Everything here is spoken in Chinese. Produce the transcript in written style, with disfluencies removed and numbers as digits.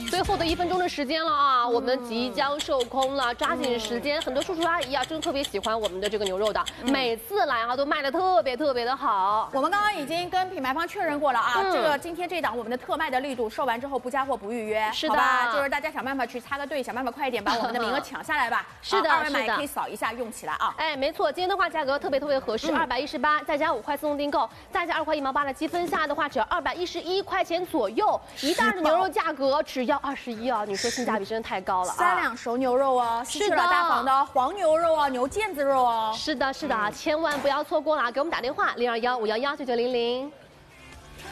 最后的1分钟的时间了啊，我们即将售空了，抓紧时间。很多叔叔阿姨啊，真的特别喜欢我们的这个牛肉的，每次来啊都卖的特别的好。 我们刚刚已经跟品牌方确认过了啊，这个今天这档我们的特卖的力度，售完之后不加货不预约， 是的， 好吧？就是大家想办法去插个队，想办法快一点把我们的名额抢下来吧。 是的， 二维码也可以扫一下用起来啊。 哎，没错，今天的话价格特别合适，218，再加5块自动订购，再加2块1毛8的积分下来的话，只要211块钱左右，一袋的牛肉价格只要21啊！你说性价比真的太高了啊！3 两熟牛肉哦，西区老大房的黄牛肉哦，牛腱子肉哦。 是的啊，千万不要错过了，给我们打电话0215119900。